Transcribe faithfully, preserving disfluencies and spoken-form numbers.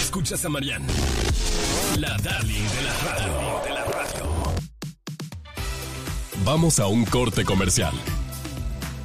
Escuchas a Marianne, la darling de la radio. De la radio. Vamos a un corte comercial.